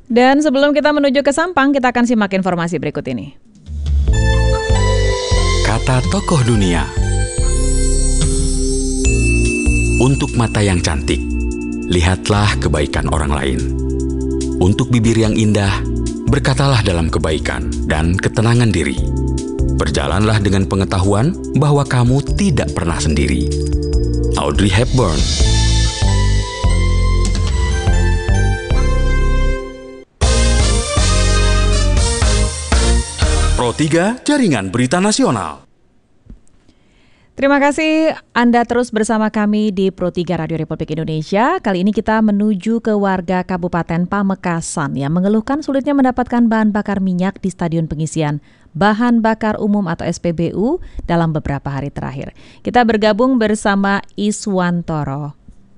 Dan sebelum kita menuju ke Sampang, kita akan simak informasi berikut ini. Kata tokoh dunia. Untuk mata yang cantik, lihatlah kebaikan orang lain. Untuk bibir yang indah, berkatalah dalam kebaikan dan ketenangan diri. Berjalanlah dengan pengetahuan bahwa kamu tidak pernah sendiri. Audrey Hepburn. Pro 3 Jaringan Berita Nasional. Terima kasih Anda terus bersama kami di Pro 3 Radio Republik Indonesia. Kali ini kita menuju ke warga Kabupaten Pamekasan yang mengeluhkan sulitnya mendapatkan bahan bakar minyak di stadion pengisian bahan bakar umum atau SPBU dalam beberapa hari terakhir. Kita bergabung bersama Iswantoro.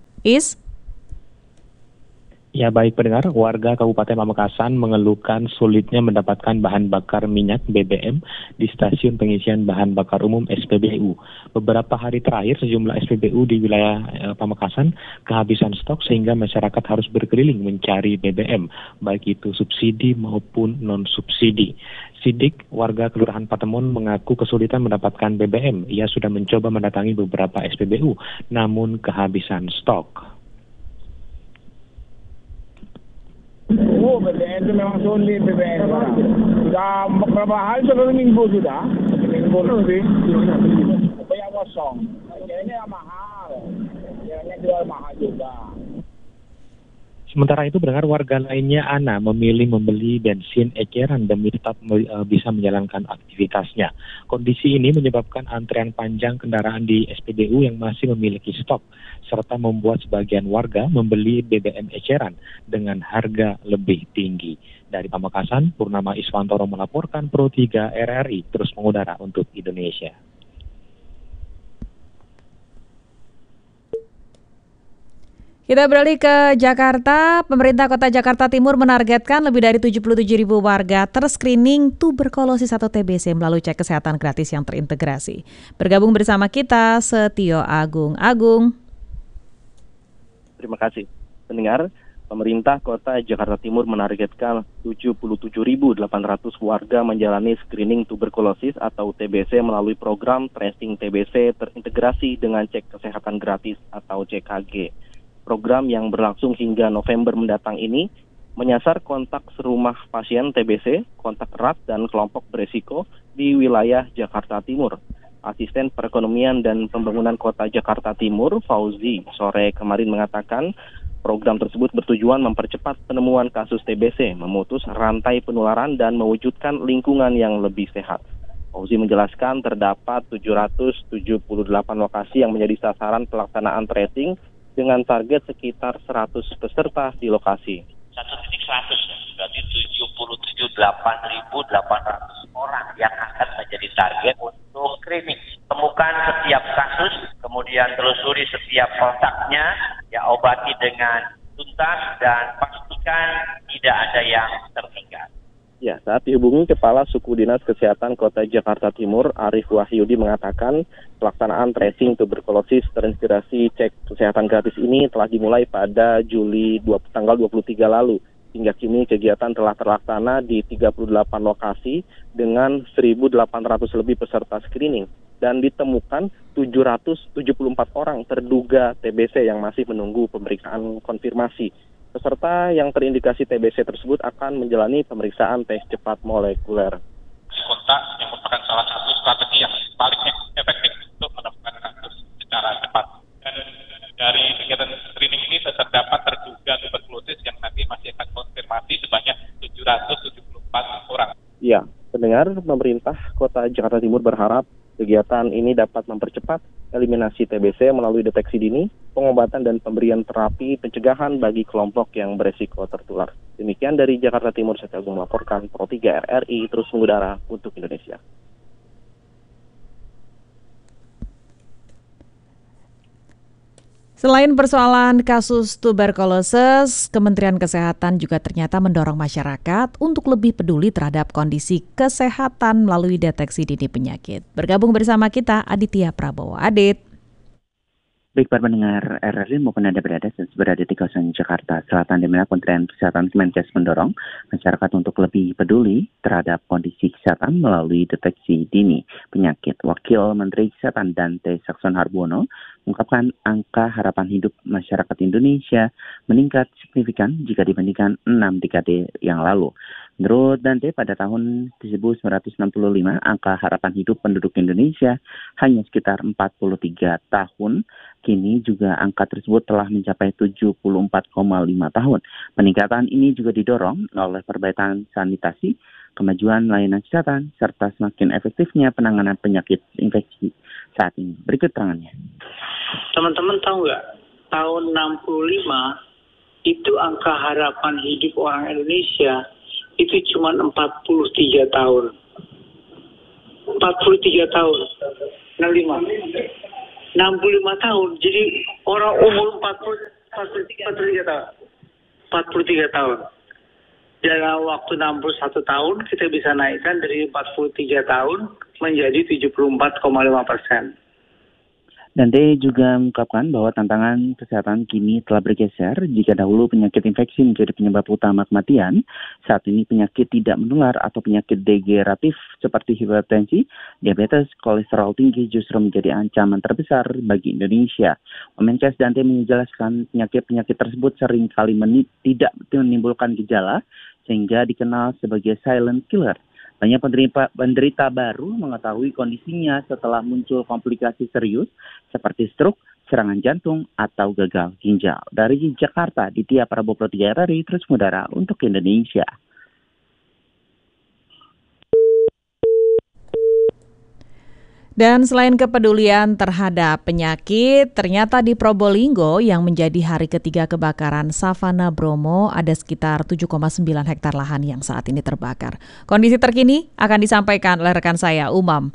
Ya, baik pendengar, warga Kabupaten Pamekasan mengeluhkan sulitnya mendapatkan bahan bakar minyak BBM di stasiun pengisian bahan bakar umum SPBU. Beberapa hari terakhir sejumlah SPBU di wilayah Pamekasan kehabisan stok sehingga masyarakat harus berkeliling mencari BBM, baik itu subsidi maupun non-subsidi. Sidik, warga Kelurahan Patemon, mengaku kesulitan mendapatkan BBM. Ia sudah mencoba mendatangi beberapa SPBU, namun kehabisan stok. BBM itu memang sulit BBM. Sudah beberapa hari, sudah minggu sudah. Minggu lebih. Banyak kosong. Kayaknya mahal. Kayaknya jual mahal juga. Sementara itu, pendengar, warga lainnya Ana memilih membeli bensin eceran demi tetap bisa menjalankan aktivitasnya. Kondisi ini menyebabkan antrean panjang kendaraan di SPBU yang masih memiliki stok, serta membuat sebagian warga membeli BBM eceran dengan harga lebih tinggi. Dari Pamekasan, Purnama Iswantoro melaporkan Pro 3 RRI terus mengudara untuk Indonesia. Kita beralih ke Jakarta. Pemerintah Kota Jakarta Timur menargetkan lebih dari 77.000 warga terscreening tuberkulosis atau TBC melalui cek kesehatan gratis yang terintegrasi. Bergabung bersama kita Setio Agung. Terima kasih. Pendengar, pemerintah Kota Jakarta Timur menargetkan 77.800 warga menjalani screening tuberkulosis atau TBC melalui program tracing TBC terintegrasi dengan cek kesehatan gratis atau CKG. Program yang berlangsung hingga November mendatang ini menyasar kontak serumah pasien TBC, kontak erat, dan kelompok beresiko di wilayah Jakarta Timur. Asisten Perekonomian dan Pembangunan Kota Jakarta Timur, Fauzi, sore kemarin mengatakan program tersebut bertujuan mempercepat penemuan kasus TBC, memutus rantai penularan, dan mewujudkan lingkungan yang lebih sehat. Fauzi menjelaskan terdapat 778 lokasi yang menjadi sasaran pelaksanaan tracing dengan target sekitar 100 peserta di lokasi. 1.100, berarti 77.800 orang yang akan menjadi target untuk screening. Temukan setiap kasus, kemudian telusuri setiap kontaknya, ya obati dengan tuntas dan pastikan tidak ada yang tertinggal. Ya, saat dihubungi Kepala Suku Dinas Kesehatan Kota Jakarta Timur, Arif Wahyudi mengatakan pelaksanaan tracing tuberkulosis terintegrasi cek kesehatan gratis ini telah dimulai pada tanggal 23 lalu. Hingga kini kegiatan telah terlaksana di 38 lokasi dengan 1.800 lebih peserta screening dan ditemukan 774 orang terduga TBC yang masih menunggu pemeriksaan konfirmasi. Peserta yang terindikasi TBC tersebut akan menjalani pemeriksaan tes cepat molekuler. Kontak yang merupakan salah satu strategi yang paling efektif untuk menemukan kasus secara cepat. Dan dari kegiatan screening ini terdapat terduga tuberkulosis yang nanti masih akan konfirmasi sebanyak 774 orang. Ya, pendengar, pemerintah Kota Jakarta Timur berharap kegiatan ini dapat mempercepat eliminasi TBC melalui deteksi dini, pengobatan dan pemberian terapi pencegahan bagi kelompok yang beresiko tertular. Demikian dari Jakarta Timur, saya Agung melaporkan Pro 3 RRI terus mengudara untuk Indonesia. Selain persoalan kasus tuberkulosis, Kementerian Kesehatan juga ternyata mendorong masyarakat untuk lebih peduli terhadap kondisi kesehatan melalui deteksi dini penyakit. Bergabung bersama kita Aditya Prabowo. Adit. Baik para pendengar RRI maupun Anda berada di kawasan Jakarta Selatan, di mana Kementerian Kesehatan Kemenkes mendorong masyarakat untuk lebih peduli terhadap kondisi kesehatan melalui deteksi dini penyakit. Wakil Menteri Kesehatan Dante Saxon Harbono mengungkapkan angka harapan hidup masyarakat Indonesia meningkat signifikan jika dibandingkan 6 dekade yang lalu. Menurut Dante, pada tahun 1965, angka harapan hidup penduduk Indonesia hanya sekitar 43 tahun. Kini juga angka tersebut telah mencapai 74,5 tahun. Peningkatan ini juga didorong oleh perbaikan sanitasi, kemajuan layanan kesehatan, serta semakin efektifnya penanganan penyakit infeksi saat ini. Berikut terangannya. Teman-teman tahu nggak, tahun 65 itu angka harapan hidup orang Indonesia itu cuma 43 tahun. 43 tahun. 65 tahun. Jadi orang umur 43 tahun. 43 tahun. Dalam waktu 61 tahun kita bisa naikkan dari 43 tahun menjadi 74,5%. Dante juga mengungkapkan bahwa tantangan kesehatan kini telah bergeser. Jika dahulu penyakit infeksi menjadi penyebab utama kematian, saat ini penyakit tidak menular atau penyakit degeneratif seperti hipertensi, diabetes, kolesterol tinggi justru menjadi ancaman terbesar bagi Indonesia. Kemenkes Dante menjelaskan penyakit-penyakit tersebut sering kali tidak menimbulkan gejala sehingga dikenal sebagai silent killer. Banyak penderita baru mengetahui kondisinya setelah muncul komplikasi serius seperti stroke, serangan jantung, atau gagal ginjal. Dari Jakarta, Ditya Prabowo Pro 3 RRI, terus mengudara untuk Indonesia. Dan selain kepedulian terhadap penyakit, ternyata di Probolinggo yang menjadi hari ketiga kebakaran Savana Bromo ada sekitar 7,9 hektar lahan yang saat ini terbakar. Kondisi terkini akan disampaikan oleh rekan saya, Umam.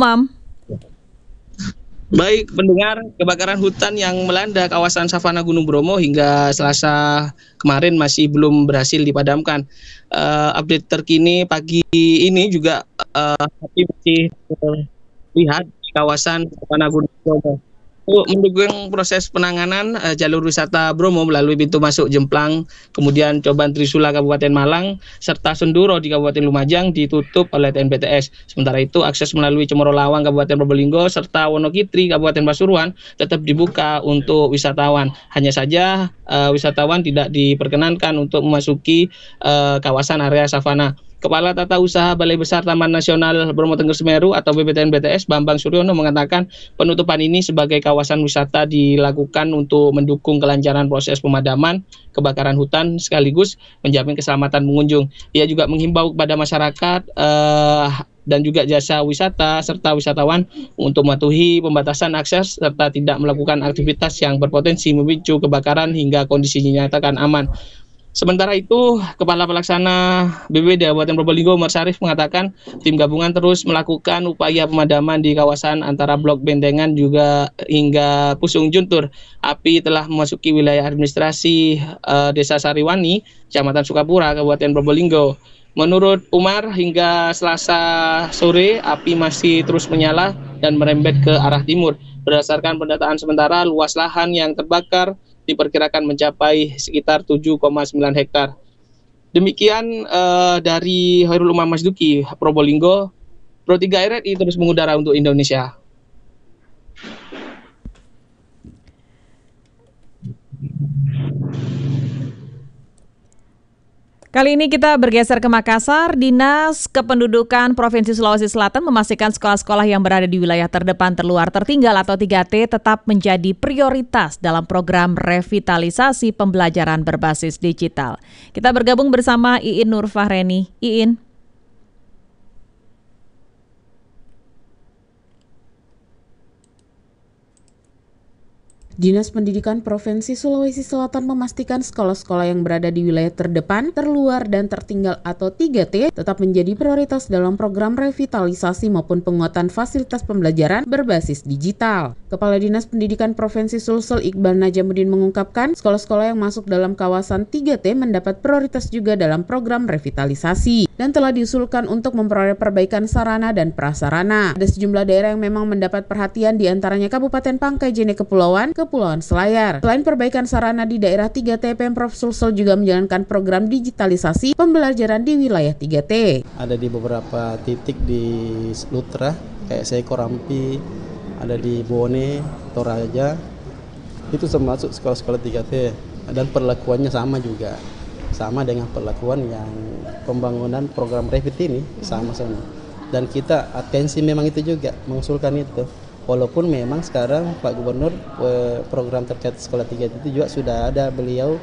Baik, pendengar, kebakaran hutan yang melanda kawasan Savana Gunung Bromo hingga Selasa kemarin masih belum berhasil dipadamkan. Update terkini pagi ini juga masih lihat di kawasan Savana Gunung Bromo. Mendukung proses penanganan jalur wisata Bromo melalui pintu masuk Jemplang, kemudian Coban Trisula Kabupaten Malang, serta Senduro di Kabupaten Lumajang ditutup oleh TNPTS. Sementara itu akses melalui Cemoro Lawang Kabupaten Probolinggo serta Wonokitri Kabupaten Pasuruan tetap dibuka untuk wisatawan. Hanya saja wisatawan tidak diperkenankan untuk memasuki kawasan area savana. Kepala Tata Usaha Balai Besar Taman Nasional Bromo Tengger Semeru atau BPTN-BTS Bambang Suryono mengatakan penutupan ini sebagai kawasan wisata dilakukan untuk mendukung kelancaran proses pemadaman kebakaran hutan sekaligus menjamin keselamatan pengunjung. Ia juga menghimbau kepada masyarakat dan juga jasa wisata serta wisatawan untuk mematuhi pembatasan akses serta tidak melakukan aktivitas yang berpotensi memicu kebakaran hingga kondisi dinyatakan aman. Sementara itu, Kepala Pelaksana BPBD Kabupaten Probolinggo Umar Syarif mengatakan tim gabungan terus melakukan upaya pemadaman di kawasan antara Blok Bendengan juga hingga Pusung Juntur. Api telah memasuki wilayah administrasi Desa Sariwani, Kecamatan Sukapura, Kabupaten Probolinggo. Menurut Umar, hingga Selasa sore api masih terus menyala dan merembet ke arah timur. Berdasarkan pendataan sementara, luas lahan yang terbakar diperkirakan mencapai sekitar 7,9 hektar. Demikian dari Hairul Umam Masduki, Probolinggo, Pro 3 RRI terus mengudara untuk Indonesia. Kali ini kita bergeser ke Makassar. Dinas Kependudukan Provinsi Sulawesi Selatan memastikan sekolah-sekolah yang berada di wilayah terdepan, terluar, tertinggal atau 3T tetap menjadi prioritas dalam program revitalisasi pembelajaran berbasis digital. Kita bergabung bersama Iin Nur Fahreni. Iin. Dinas Pendidikan Provinsi Sulawesi Selatan memastikan sekolah-sekolah yang berada di wilayah terdepan, terluar, dan tertinggal atau 3T tetap menjadi prioritas dalam program revitalisasi maupun penguatan fasilitas pembelajaran berbasis digital. Kepala Dinas Pendidikan Provinsi Sulsel Iqbal Najamuddin mengungkapkan sekolah-sekolah yang masuk dalam kawasan 3T mendapat prioritas juga dalam program revitalisasi. dan telah diusulkan untuk memperoleh perbaikan sarana dan prasarana. Ada sejumlah daerah yang memang mendapat perhatian, diantaranya Kabupaten Pangkajene Kepulauan Selayar. Selain perbaikan sarana di daerah 3T, Pemprov Sulsel juga menjalankan program digitalisasi pembelajaran di wilayah 3T. Ada di beberapa titik di Lutra, kayak Seko Rampi, ada di Bone, Toraja, itu termasuk sekolah-sekolah 3T. Dan perlakuannya sama juga, sama dengan perlakuan yang pembangunan program Revit ini, sama-sama. Dan kita atensi memang itu juga, mengusulkan itu. Walaupun memang sekarang Pak Gubernur program terkait sekolah 3T itu juga sudah ada beliau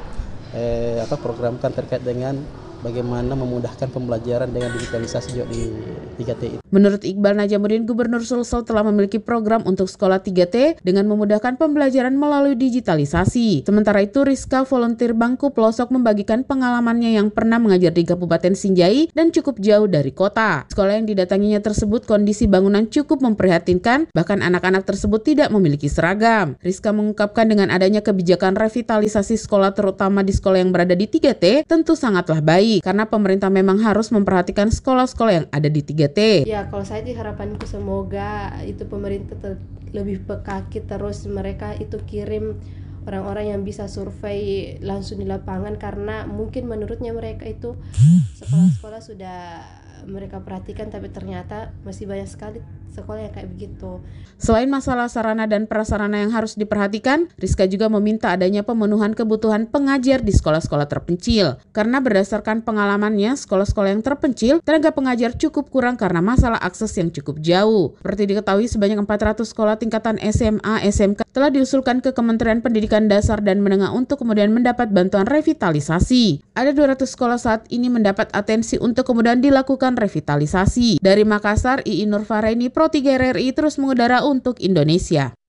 programkan terkait dengan bagaimana memudahkan pembelajaran dengan digitalisasi juga di 3T itu. Menurut Iqbal Najamuddin, Gubernur Sulsel telah memiliki program untuk sekolah 3T dengan memudahkan pembelajaran melalui digitalisasi. Sementara itu, Rizka, volunteer bangku pelosok, membagikan pengalamannya yang pernah mengajar di Kabupaten Sinjai dan cukup jauh dari kota. Sekolah yang didatanginya tersebut kondisi bangunan cukup memprihatinkan, bahkan anak-anak tersebut tidak memiliki seragam. Rizka mengungkapkan dengan adanya kebijakan revitalisasi sekolah terutama di sekolah yang berada di 3T tentu sangatlah baik, karena pemerintah memang harus memperhatikan sekolah-sekolah yang ada di 3T. Ya, kalau saya sih harapanku semoga itu pemerintah lebih peka, terus mereka itu kirim orang-orang yang bisa survei langsung di lapangan, karena mungkin menurutnya mereka itu sekolah-sekolah sudah mereka perhatikan, tapi ternyata masih banyak sekali sekolah yang kayak begitu. Selain masalah sarana dan prasarana yang harus diperhatikan, Rizka juga meminta adanya pemenuhan kebutuhan pengajar di sekolah-sekolah terpencil. Karena berdasarkan pengalamannya, sekolah-sekolah yang terpencil, tenaga pengajar cukup kurang karena masalah akses yang cukup jauh. Seperti diketahui, sebanyak 400 sekolah tingkatan SMA, SMK telah diusulkan ke Kementerian Pendidikan Dasar dan Menengah untuk kemudian mendapat bantuan revitalisasi. Ada 200 sekolah saat ini mendapat atensi untuk kemudian dilakukan revitalisasi. Dari Makassar, Ii Nurfareni, Pro 3 RRI terus mengudara untuk Indonesia.